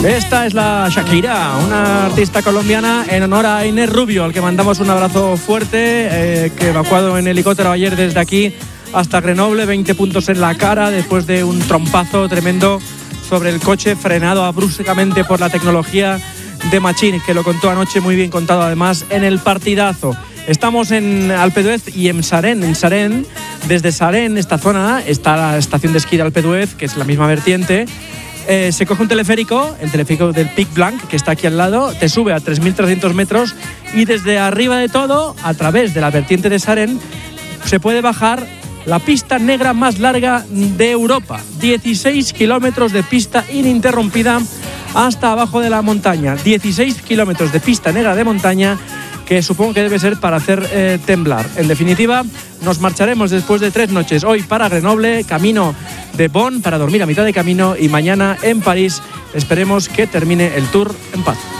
Esta es la Shakira, una artista colombiana en honor a Inés Rubio, al que mandamos un abrazo fuerte, que evacuado en helicóptero ayer desde aquí hasta Grenoble, 20 puntos en la cara después de un trompazo tremendo sobre el coche, frenado bruscamente por la tecnología de Machín, que lo contó anoche, muy bien contado además en el partidazo. Estamos en Alpe d'Huez y en Sarén. En Sarén, desde Sarén, esta zona, está la estación de esquí de Alpe d'Huez, que es la misma vertiente. Se coge un teleférico, el teleférico del Pic Blanc, que está aquí al lado, te sube a 3.300 metros y desde arriba de todo, a través de la vertiente de Sarén, se puede bajar la pista negra más larga de Europa. 16 kilómetros de pista ininterrumpida hasta abajo de la montaña. 16 kilómetros de pista negra de montaña, que supongo que debe ser para hacer temblar. En definitiva, nos marcharemos después de 3 noches hoy para Grenoble, camino de Bonn para dormir a mitad de camino, y mañana en París esperemos que termine el Tour en paz.